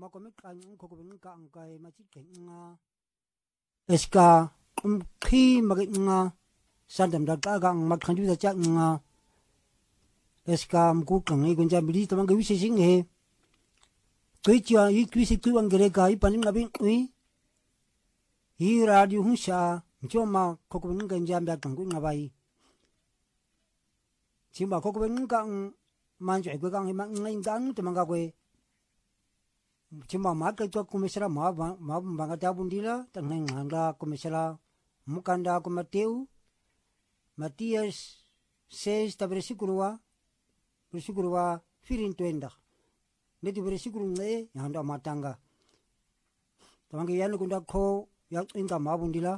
makome kan ko ko ben kan kai ma chi ken nga eska khi ma nga san dam da ka gang ma khan ju da cha nga eska ku kan ngai gun ja bi ta mang wi shi sing he tui chia yi tui si tui wang gere ga yi pan nga bin ui yi radio hu sha jo ma ko ko ben kan ja ba kan ku nga bai chi ma ko ko ben kan man ju ko gang ma ngai dang te mang ga ko cuma mak itu aku mesra ma bangga tabun dila tengah nganga aku mesra mukanda aku Mateu Matias 6 ta versículo firin tuenda neti versículo nge yanda matanga tamangi yanu kunda ko yang inga mabun dila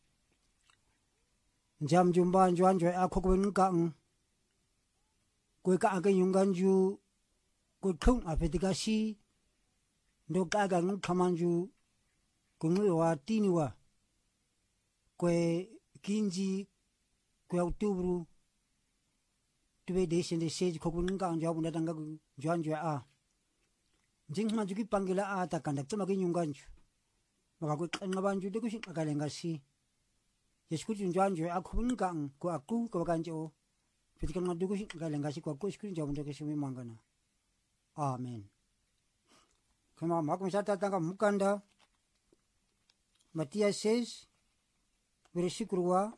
jam jumba juan joy aku ko ngkang ko ka aga yunganju ko thung apetikasi ndo kaga ngu kamanju kungu wa tini wa kwe kinji kwe Oktober tuwe desi nde seji koku nga anja wunda tanga juanjua a jing manju ki pangila a ta kandak tuma ki nyunganju maka kwe nga banju de kushik akalenga si yeskutu juanjua a koku nga ko aku ko kanjo fitika nga de kushik akalenga si ko kushkutu jawunda kishimi mangana amen. Kama makum sata tanga mukanda Matias 6 versículo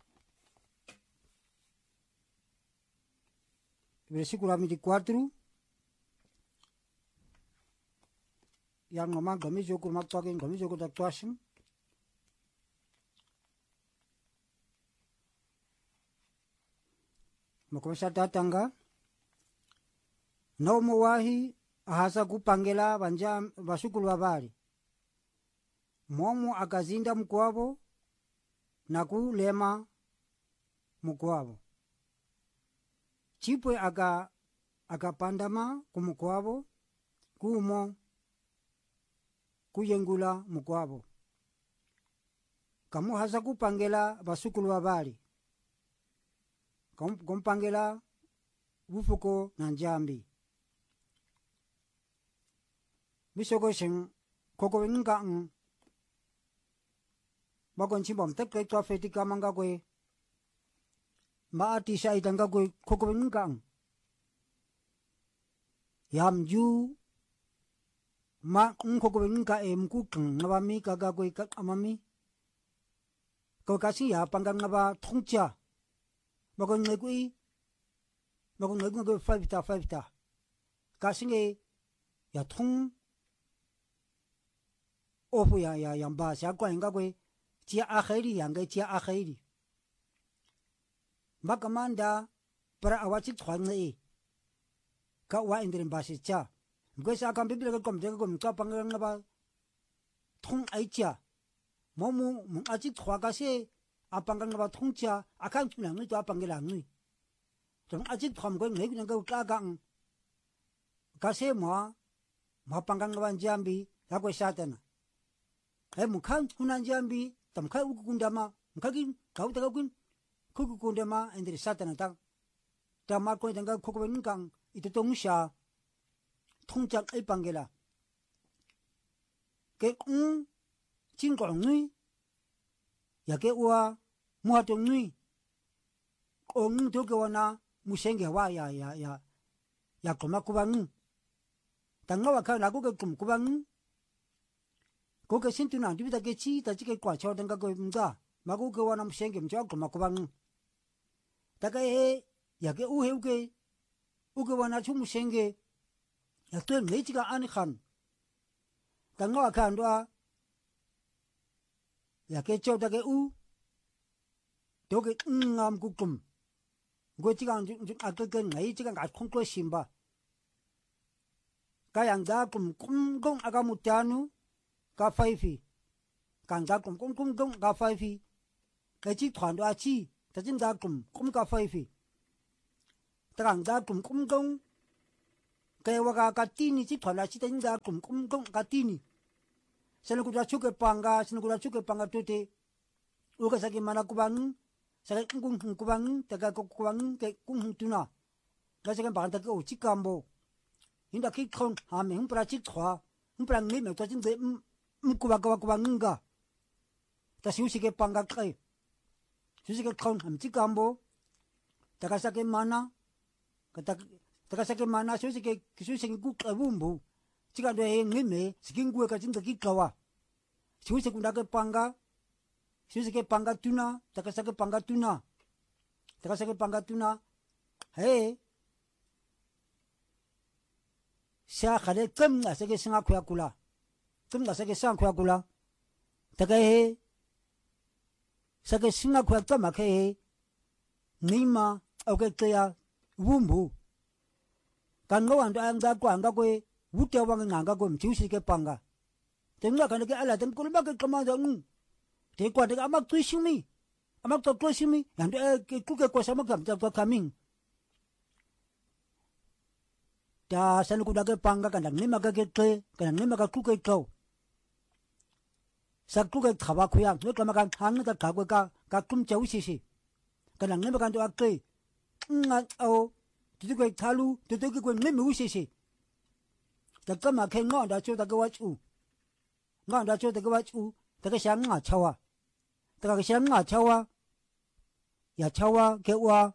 24 yang ngomong kami jokur maktakin kami jokur tak tuasim makum sata tanga no wahi ahasa kupangela banja basukulu babali momo akazinda mkwabo na kulema mkwabo chipwe akapandama kumkwabo kumo kuyengula mkwabo kamu hasa kupangela basukulu babali kumpangela bufuko na njambi misoko sing koko nga bakon chimbom tek kai to fetika manga kwe ma ati sai tanga kwe koko nga yam ju ma koko nga ku ngawami kaga kwe ka amami ko kasi ya panggang nga ba thongcha bakon ngui bakon ngui 5 ta kasi nge ya thong ofu ya yamba sha kwa inga kwe tia akhiri yanga tia akhiri makamanda para awachi thwange ka wa indrin basi cha ngwe sa kam bibile kom de kom ka pangang ba thong ai cha momu mung achi thwa ka se apangang ba thong cha akan chuna ngi to apangela ngi tong achi thom ko ngi ngi ka gang ka se ma pangang ba jambi ya ko satana mukhan kunan jambi tamkha ukundama mukhakin kauta kun kukundama endri satana ta ma ko tanga kokben kang ito tongsha thongchak ai pangela ke chingko ngui ya ke wa muato ngui ong to ke wana musenge wa ya koma kubang tanga wa ka na ko ke kum kubang ko ke sintu na dibita ke chi ta chi ke kwa chaw dang ka ko mda ma ko ke wa nam seng kem chaw ko ma ko bang ta ke ya ke u he u ke wa na chu mu senge ya to me chi ka an khan ta nga khan do ya ke chaw ta ke u to ke ngam ku kum go chi ka a ke ngai chi ka ga khong ko simba ka yang da kum gong aga mutanu ka faifi kan da kum gong ka faifi ka chi thwan da chi ta jin da kum ka faifi ta da kum gong ka wa ka tini chi thwan da chi ta jin da kum gong ka tini sen ku da chu ke panga tu te u ka sa ki mana ku bang sa ka ku bang ta ka ku bang ke tu na ka sa ka ba ta ko chi kambo hinda ki khon ha me hum pra chi thwa perang ni me to jing de kuba nga ta siu ke panga kai siu ke khon ham chi kambo ta ka sa ke mana ta ka sa ke mana siu ke ku kabumbu chi ka de ngi me sikin ku ka jing de ki kawa siu ke kunda ke panga siu ke panga tuna ta ka sa ke panga tuna he sa khale kem na se ke singa khya kula kem na se ke sang khya kula ta ke he sa ke singa khya ta ma ke ni ma o ke te ya wumbu kan go an da kwa nga ko wu te wa nga ko mchu si ke panga te nga kan ke ala ten kul ba ke kama da nu te kwa de amak tu shimi amak to ko shimi yan de ke ku ke ko sa ma kam ta coming ta san ku da ke panga kan ni ma ke te kan ni ma ka ku ke ko sa ku ke thaba khu ya ne ka ma kan hang da ka ko ka kum chau si si kan ni ma kan to ke nga o ti ko thalu ti ko ni mu si si ta ka ma ke ngo da chu da ke wa chu ngo da chu da ke wa chu ta ke shang nga chawa ta ke shang nga chawa ya chawa ke wa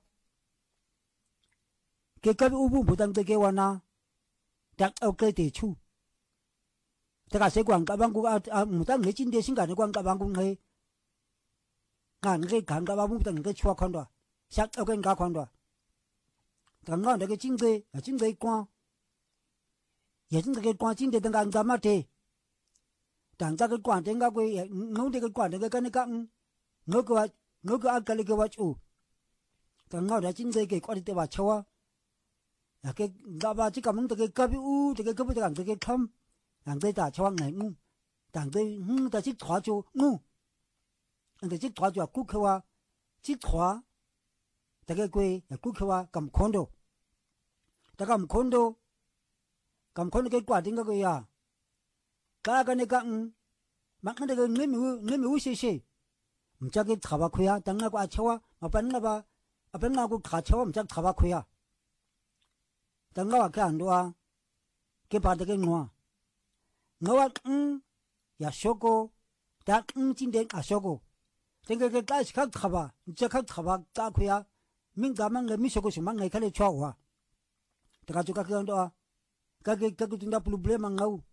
ke ka u bu dang te ke wa na dak o ke te chu ta ka se kwang ka bang ku mu tang ne chin de sing ka ne kwang ka bang ku he kan ke kan ka ba bu tang ke chua khon do sa o ke ka khon do ta nga de ke chin de kwa ye chin de ke kwa chin de dang ka ma te dang za ke kwa de ga ku ngo de ke kwa de ke ne ka ngo ko a ka le ke wa chu ta nga de chin de ke kwa de te wa chawa ya ke ga ba chi ka mong de ke ka bi u de ke ka bu de ke kham dang de da chawang ngai ngu dang de da chi thwa chu ngu de chi thwa chu ku khwa chi thwa de ke kwe ya ku khwa kam khondo ta kam khondo ke kwa ding ga ya ka ne ka mak ne de ne mi u she she mcha ke thaba khoya dang na ko a chawa ma pan na ba a pan na ko kha chawa mcha thaba khoya dang ga ka ndo a ke pa de ke ngwa ngawa ya shoko da jin de a shoko den ke ka shi ka thaba mcha ka thaba ta khoya min ga mang mi shoko shi mang ngai khale chwa wa ta ka chu ka ndo a ka ke tinda problema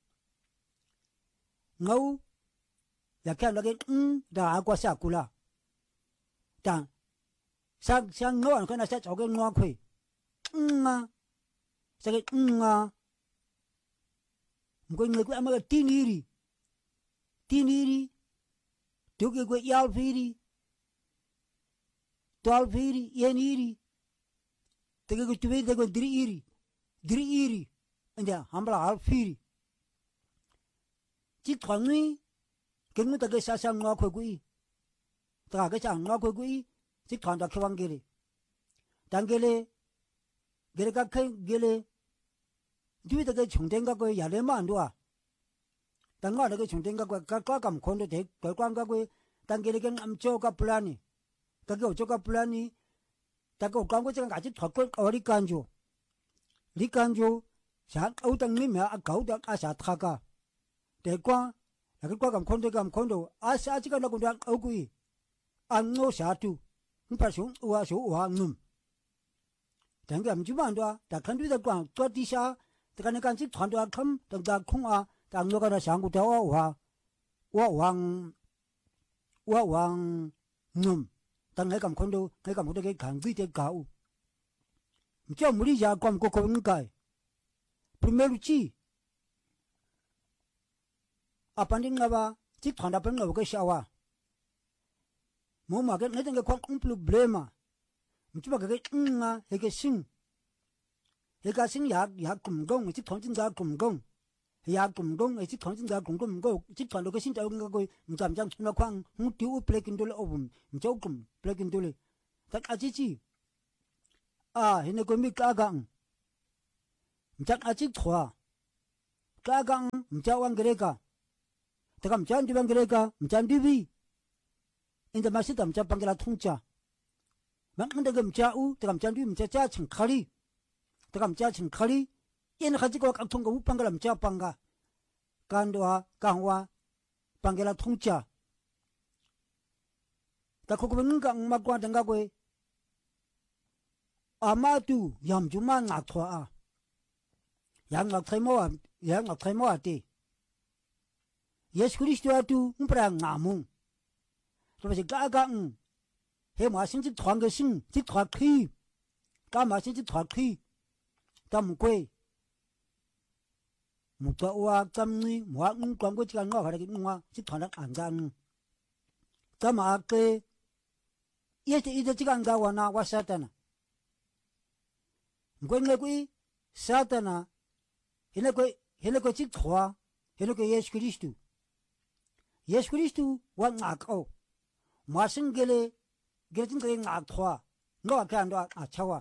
ngau ya ka la ke da akwa sa kula ta sa ngau ka na sa chau ke ngwa khoi nga sa ke nga mko ngai ku ama tiniri to ke ku yal firi tol firi yeniri te ke ku tuwe te ku diri iri anda hambla al firi chi thwangi ke mu ta ke sa ngwa khoi ku ta ke cha ngwa khoi ku chi thwan da khwang gele dangele gele ka khe gele duy ta ke chung den ga ko ya le man do a dang ga de ke chung den ga ko ka kam khon de ko kwang ga ko dangele ke am cho ka plani ka ke cho ka plani ta ko kwang ko cha ga chi thwa ko ori kanjo li kanjo sa au tang ni ma a kau da a sa tha ka de kwa la ke kwa kam khon do a sa chi ka na ko da au ku an ngo sa tu pa su wa ngum dang ga am ju ban do da kan du da kwang to di sha ta kan kan chi thwan do kham dang da khung a dang no ka na sang ku da wa wang ngum dang ngai kam khon do ke kan zi de ka u mcha muri ja kwam ko ngai primeiro chi apanding ngaba chi thanda pen ngaba ke shawa mo ma ke ngeng ke kwam problema mcha ke nga he ke sing he ka sing ya kum gong chi thong jin ga kum gong ya kum gong chi thong jin ga kum gong go chi thong do ke sin ta nga ko mcham jam na kwang hu ti u plek indole obum mcha kum plek indole tak a chi a he ne ko mi ka gang mcha a chi thwa ka gang mcha wang gre ka ta kam chan di bang gre ka mcha di bi inda ma sitam cha pangela thungcha mang nda gam cha u ta kam chan di mcha cha ching khali ta kam cha ching khali yen kha ji ko ka thung ko pangala mcha panga kandwa kangwa pangela thungcha ta kokobinga magwa danga kwe amatu yamjuma ngathwa a yang ngathemo ate Yesu Kristo atu mpra ngamu so basi gaga he ma sin ti thwang ge sin ti thwa khi ka ma sin ti thwa khi tam kwe mutwa wa kamni mwa kwang ko chi kan ngo ha ki ngwa ti thwa na an gan tama ke yete ide chi kan ga wana wa satana ngwe kwe satana hele ko chi thwa hele ko Yesu Kristo wa ngakao masingele gertin ke ngakthwa ngo ka ndo a chawa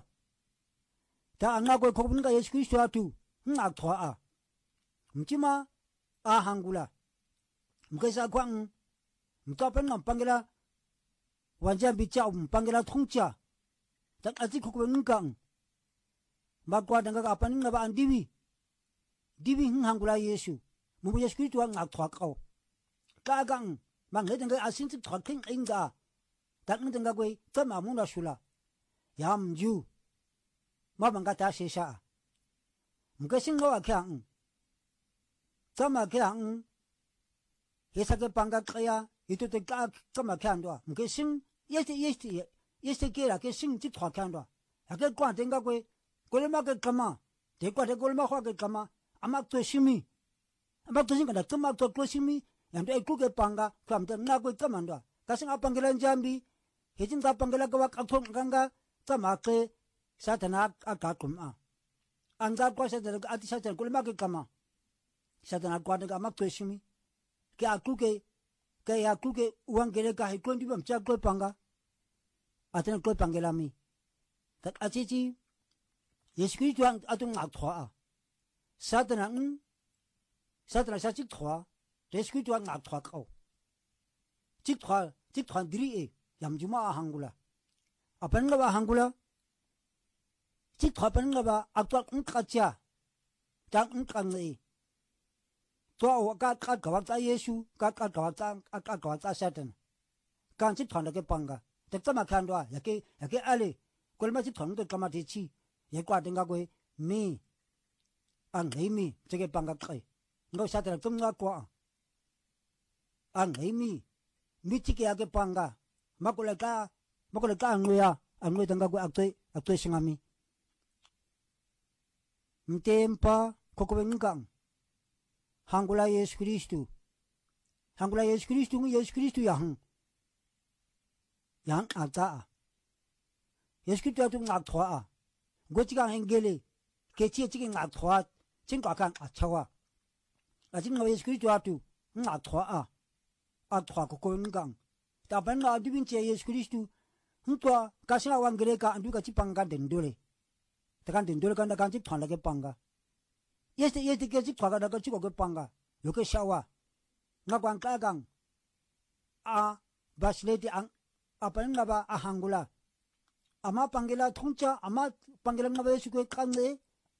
ta anga ko khobun ka Yesu Kristo atu ngakthwa a mchima a hangula mkesa kwang mkapen ngam pangela wanja bicha pangela thungcha ta ati khobun ngkang magwa danga ka panin ngaba andiwi diwi hangula Yesu mu Yesu Kristo wa ngakthwa kao kagang manghedeng ga asin ti thwaking inga takng deng ga gwe tama muna shula yam ju ma banga ta shesha mgasing lo akyang tama kyang hesa ke panga kya itu te ka tama kyang do mgasing yeste kera ke sing ti thwakyang do ake kwa deng ga gwe golma ke kama de kwa de golma khwa ke kama amak to shimi amak to singa tama to shimi yang dua ikut ke pangga, kemudian nak ikut kemana? Kasih apa panggilan jambi, hijin tak panggilan kawak akun kangga, sama ke satana akakum a. Angkat kuasa dari ati satana kulma ke kama, satana kuat dengan amak tuismi, ke aku ke uang kere kahit kuan di bawah cak kuat pangga, atau kuat panggilami. Tak acici, Yesus Kristus atau ngakthwa a, satana sacik thwa. Yesu Kristo ngak thwa kao chik thwa diri e yamjuma hangula apan nga ba hangula chik thwa pan nga ba akwa ngkacha tang ngkang e to wa ka ta Yesu ka ta Satan kan chik thwa na ke panga te tama khan do yake ale kolma chik thwa to kama de chi ye kwa denga ko mi ang hei mi cheke panga kai ngo Satan tum nga kwa ang hemi mitike ake panga makoleka angwe tanga ko akte singami mtempa kokobengkang hangula Yesu Kristo Yesu Kristo yang ata Yesu Kristo atu ngakthwa gochika hengele kechi chike ngakthwa chingka kan achawa ajin Yesu Kristo atu ngakthwa atwa ko ngang ta ban na dibin che Yesu Kristo ntwa kasina wangere ka andu ka chipanga dendole ta kan dendole kan da kan chip thanda ke panga yeste ke chip thaga da ka chiko ke panga yo ke shawa na kwang ka gang a basleti ang apan nga ba a hangula ama pangela thungcha ama pangela nga ba Yesu ko kanne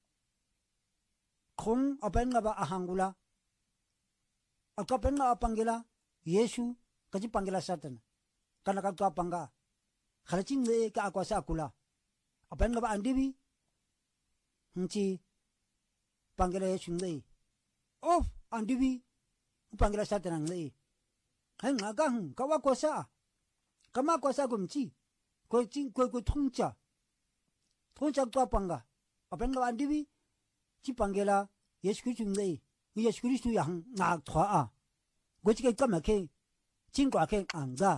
khong apan nga ba a hangula akapen nga pangela Yesu kaji panggila Satan karena kau tua pangga khalacing le ka akwasa akula apa nga ba andibi nci panggila Yesu le of andibi panggila Satan le hai ngagang kawa kwasa kama kwasa gumci ko thungcha tua pangga apa nga ba andibi ci panggila Yesu Kristo le Yesu Kristo yang ngak thwa a gochike kama ke chingwa ke anga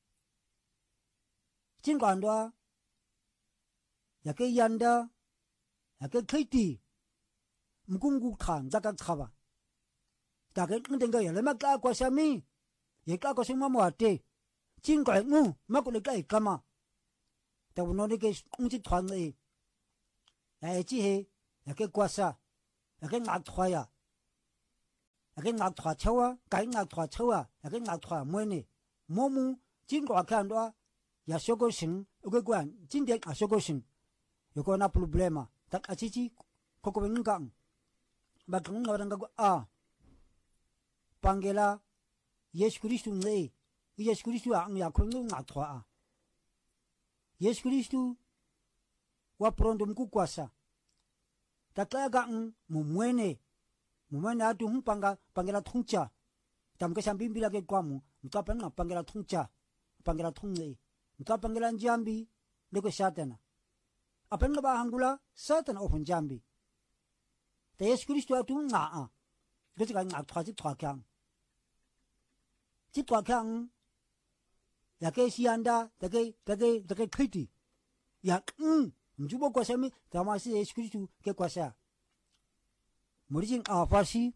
chingwa ndo yake yanda yake kiti mkungu khan zaka khaba take ndenga yale maka kwa sami yeka kwa sima mwate chingwa ngu makule kai kama ta unone ke kunji thwan le ya chi he yake kwasa yake ngak thwaya yake ngak thwa chawa kai ngak thwa chawa yake ngak thwa mwene momu chingwa khandwa ya shoko shin uke kwan jinde a shoko shin yoko na problema tak achichi koko bengang bakang ngaranga ko a pangela Yesu Kristu nge Yesu Kristu ang yakho ngathwa Yesu Kristu wa pronto mkukwasa takaga mumwene atu pangela thungcha tamkesha mbimbila ke kwamu mtapanga pangela thungcha pangela thungne mtapangela njambi leko satana apanga ba hangula satana ofun jambi te Yesu Kristu atu nga getsika nga thwa kyang yake sianda take khiti yak mjubo kwa sami tamasi Yesu Kristu ke kwasa murijin afasi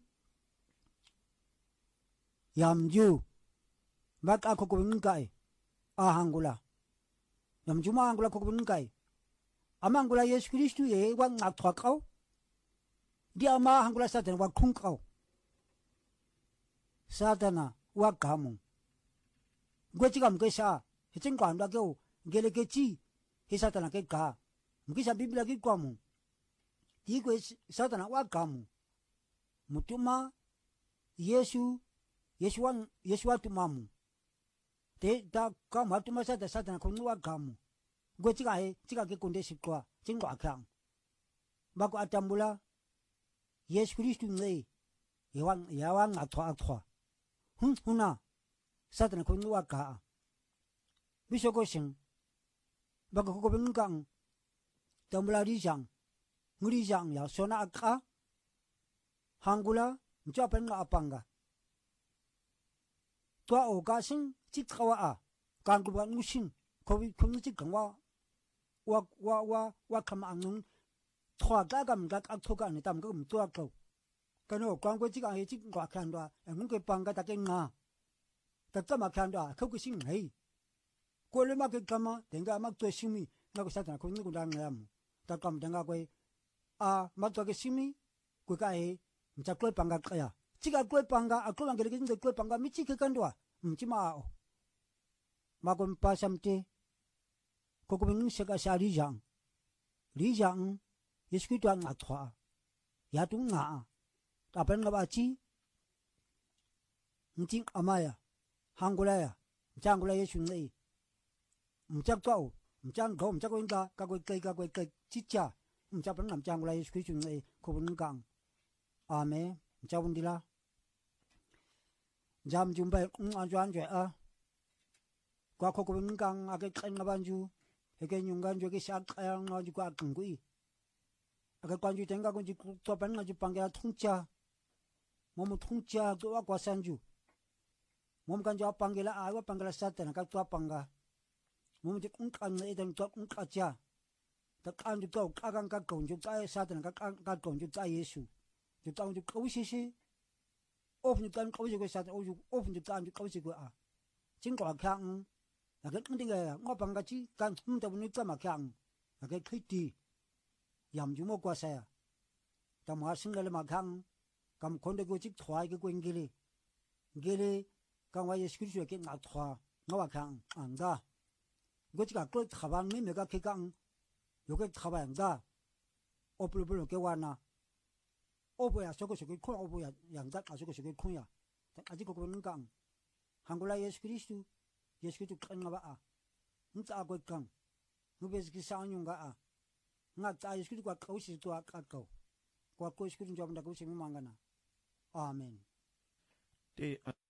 yamju mak akokobin kai ahangula yamjuma angula kokobin kai amangula Yesu Kristu ye wa ngathwa kau dia ma hangula satana wa khungkau satana wa gamu gwechika mkesha hichinga ndo akeo ngelekechi he satana ke ka mkisha biblia ki kwamu tikwe satana wa gamu mutuma Yesu wa tumamu te da ka matuma satana ko wa gamu gwechika he chika ke konde sikwa chingwa khang bako atambula Yesu Kristu nge yawa ngathwa huna satana ko wa ka bisoko sing bako ko bengkang tambula rijang ngurijang ya sona aka hangula mchapen nga apanga twa o gasing chikawa a kanguba ngushin ko kumchi kangwa wa kama angung thwa gam ga akhoka ni tam ga mtwa ko kano kwangwe chika he chikwa khandwa ngke panga ta ke nga ta kama khandwa khoku sing hei ko le ma ke kama denga ma to simi na ko satana ko ni ko dang yam ta kam denga ko a ma to ke simi ko ka he mcha ko panga kaya chika ko panga akoma ngele ke ko panga mi chike kandwa mchima o ma ko pasamte ko ko bin shaka shari jang Yesu Kristu ang athwa ya tu nga tapen nga bachi mting amaya hangulaya mchangula Yesu ngai mchakwao mchanggo mchakwinga ka chicha mchapen nga mchangula Yesu Kristu ngai ko bungang amen mchawundila jam jumba anjanje a kwa ko bungang ake khenga banju eke nyunganjo ke shakaya ngaju kwa kungui aka kwanju tenga kunji topan ngaju pangela thungcha momu thungcha to wa kwasanju mom kanjo apangela awa pangela satana ka to panga mom je kungkan ne dan to kungkacha ta kanju to kagang ka konju ka satana ka konju ka Yesu ju kanju kawisi ofni kan kawisi ko satana ofni kanju kawisi ko a jingwa khang aka ndinga ngopanga chi kan mta buni kama khang aka khiti yamjumo kwasaya tamwa singale makhang kam khonde ko chik thwai ke ko ngele kangwa Yesu Kristu ke nga thwa ngawa khang anga gochika ko thabang me mega ke kang yoke thabang da opulupulu ke wana obo ya soko ko obo ya yangda asoko ko ya ta aji ko ngang hangula Yesu Kristu kan ba a nta ko kang nubes ki sanyunga a nga ta Yesu Kristu kwa kausi to akakau kwa ko Yesu Kristu njomda ko simi mangana amen